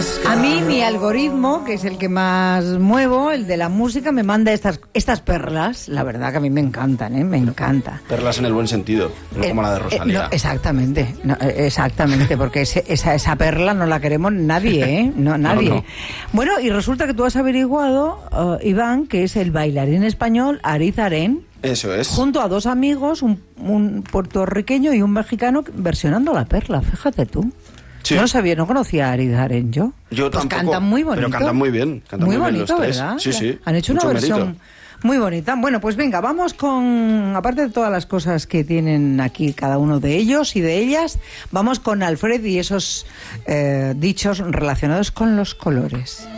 A mí mi algoritmo, que es el que más muevo, el de la música, me manda estas perlas. La verdad que a mí me encantan, me encanta. Perlas en el buen sentido, no como la de Rosalía. No, exactamente, porque esa perla no la queremos nadie, no, nadie. No. Bueno, y resulta que tú has averiguado, Iván, que es el bailarín español Ariz Arén. Eso es. Junto a dos amigos, un puertorriqueño y un mexicano, versionando la perla, fíjate tú. Sí. Yo no sabía, no conocía a Ariz Arén yo. Yo pues tampoco, cantan muy bonito. pero cantan muy bien. Cantan muy bonito, bien los tres. ¿verdad? Sí. Han hecho una Mucho versión mérito. muy bonita. Bueno, pues venga, vamos con, aparte de todas las cosas que tienen aquí cada uno de ellos y de ellas, vamos con Alfred y esos dichos relacionados con los colores.